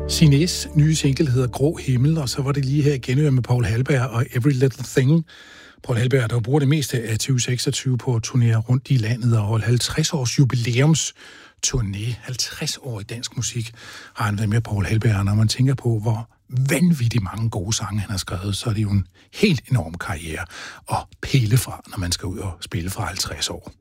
Sinés nye single hedder Grå Himmel, og så var det lige her igen med Paul Halberg og Every Little Thing. Paul Halberg, der bruger det meste af 2026 på at turnere rundt i landet og holde 50 års jubilæums turné. 50 år i dansk musik har han været med, Paul Halberg. Når man tænker på, hvor vanvittigt mange gode sange han har skrevet, så er det jo en helt enorm karriere at pille fra, når man skal ud og spille fra 50 år.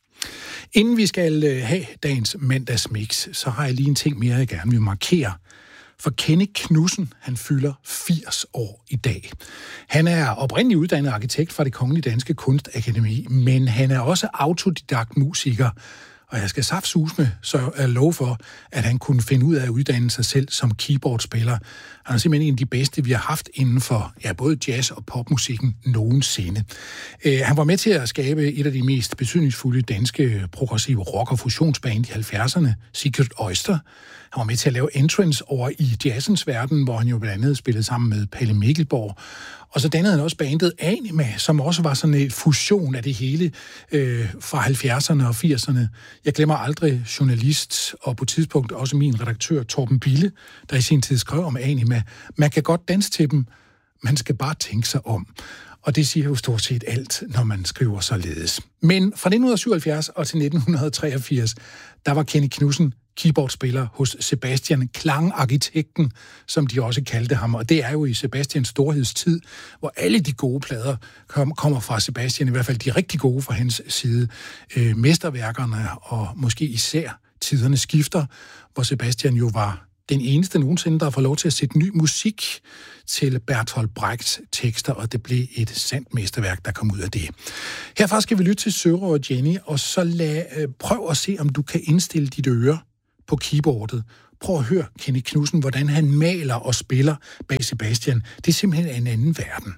Inden vi skal have dagens mandagsmix, så har jeg lige en ting mere, jeg gerne vil markere. For Kenny Knudsen, han fylder 80 år i dag. Han er oprindeligt uddannet arkitekt fra Det Kongelige Danske Kunstakademi, men han er også autodidakt musiker. Og jeg skal saftsusme så love for, at han kunne finde ud af at uddanne sig selv som keyboardspiller. Han er simpelthen en af de bedste, vi har haft inden for både jazz- og popmusikken nogensinde. Han var med til at skabe et af de mest betydningsfulde danske progressive rock- og fusionsband i 70'erne, Secret Oyster. Han var med til at lave Entrance over i jazzens verden, hvor han jo blandt andet spillede sammen med Palle Mikkelborg. Og så dannede han også bandet Anima, som også var sådan en fusion af det hele fra 70'erne og 80'erne. Jeg glemmer aldrig journalist og på tidspunkt også min redaktør Torben Bille, der i sin tid skrev om Anima. Man kan godt danse til dem, man skal bare tænke sig om. Og det siger jo stort set alt, når man skriver således. Men fra 1977 og til 1983, der var Kenny Knudsen keyboardspiller hos Sebastian, klangarkitekten, som de også kaldte ham. Og det er jo i Sebastians storhedstid, hvor alle de gode plader kommer fra Sebastian, i hvert fald de rigtig gode fra hans side. Mesterværkerne og måske især Tiderne skifter, hvor Sebastian jo var den eneste nogensinde, der får lov til at sætte ny musik til Bertolt Brechts tekster, og det blev et sandt mesterværk, der kom ud af det. Herfra skal vi lytte til Søren og Jenny, og så prøv at se, om du kan indstille dit øre på keyboardet. Prøv at høre Kenny Knudsen, hvordan han maler og spiller bag Sebastian. Det er simpelthen en anden verden.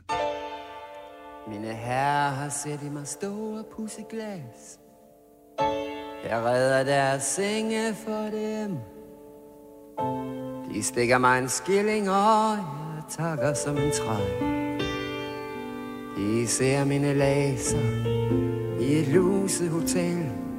Mine herrer har set i mig stå og pudse glas. Jeg redder deres senge for dem. De stikker mig en skilling, og jeg takker som en træ. De ser mine laser i et luset hotel.